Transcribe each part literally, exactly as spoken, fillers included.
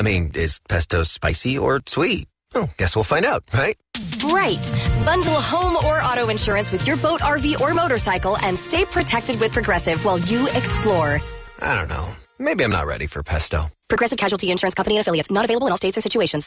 mean, is pesto spicy or sweet? Oh, guess we'll find out, right? Right. Bundle home or auto insurance with your boat, R V, or motorcycle and stay protected with Progressive while you explore. I don't know. Maybe I'm not ready for pesto. Progressive Casualty Insurance Company and affiliates. Not available in all states or situations.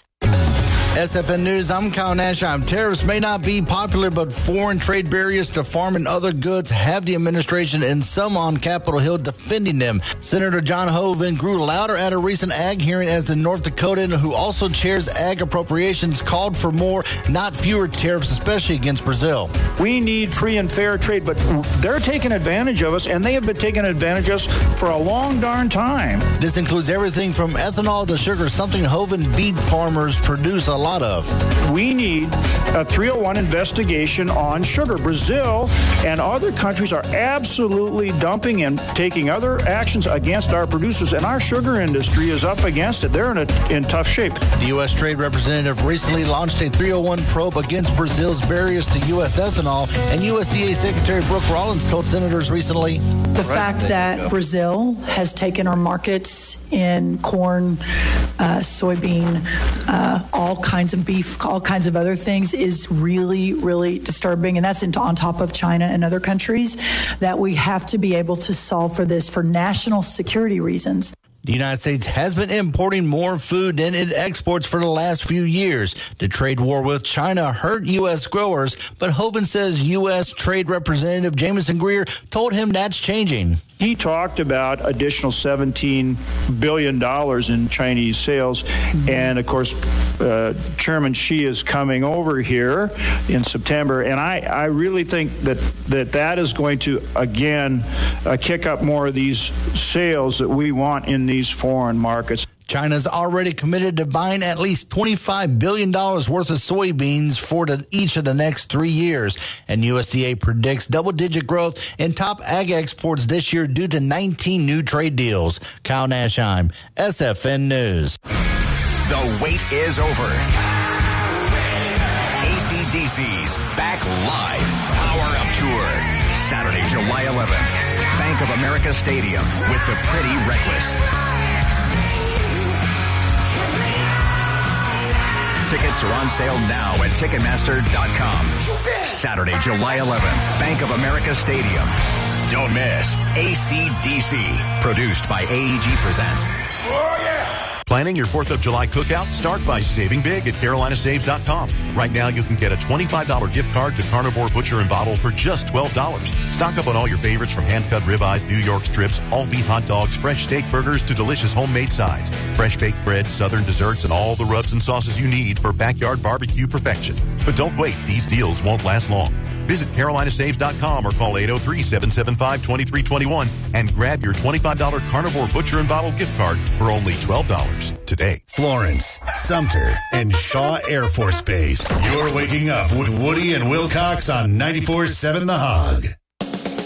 S F N News, I'm Kyle Nashheim. Tariffs may not be popular, but foreign trade barriers to farm and other goods have the administration and some on Capitol Hill defending them. Senator John Hoeven grew louder at a recent ag hearing as the North Dakotan, who also chairs ag appropriations, called for more, not fewer tariffs, especially against Brazil. We need free and fair trade, but they're taking advantage of us, and they have been taking advantage of us for a long darn time. This includes everything from ethanol to sugar, something Hoeven beet farmers produce a lot of. We need a three oh one investigation on sugar. Brazil and other countries are absolutely dumping and taking other actions against our producers, and our sugar industry is up against it. They're in, a, in tough shape. The U S Trade Representative recently launched a three oh one probe against Brazil's barriers to U S ethanol, and U S D A Secretary Brooke Rollins told senators recently the fact that Brazil has taken our markets in corn, uh, soybean, uh, all kinds of beef, all kinds of other things is really, really disturbing. And that's in, on top of China and other countries, that we have to be able to solve for this for national security reasons. The United States has been importing more food than it exports for the last few years. The trade war with China hurt U S growers, but Hoeven says U S Trade Representative Jameson Greer told him that's changing. He talked about additional seventeen billion dollars in Chinese sales. And, of course, uh, Chairman Xi is coming over here in September. And I, I really think that, that that is going to, again, uh, kick up more of these sales that we want in these foreign markets. China's already committed to buying at least twenty-five billion dollars worth of soybeans for the, each of the next three years. And U S D A predicts double-digit growth in top ag exports this year due to nineteen new trade deals. Kyle Nashheim, S F N News. The wait is over. A C D C's back live. Power Up Tour. Saturday, July eleventh. Bank of America Stadium with the Pretty Reckless. Tickets are on sale now at Ticketmaster dot com. Saturday, July eleventh, Bank of America Stadium. Don't miss A C D C. Produced by A E G Presents. Oh, yeah! Planning your fourth of July cookout? Start by saving big at Carolina Saves dot com. Right now, you can get a twenty-five dollars gift card to Carnivore Butcher and Bottle for just twelve dollars. Stock up on all your favorites from hand-cut ribeyes, New York strips, all-beef hot dogs, fresh steak burgers, to delicious homemade sides. Fresh baked bread, southern desserts, and all the rubs and sauces you need for backyard barbecue perfection. But don't wait. These deals won't last long. Visit Carolina Saves dot com or call eight oh three, seven seven five, two three two one and grab your twenty-five dollars Carnivore Butcher and Bottle gift card for only twelve dollars today. Florence, Sumter, and Shaw Air Force Base. You're waking up with Woody and Wilcox on ninety-four seven The Hog.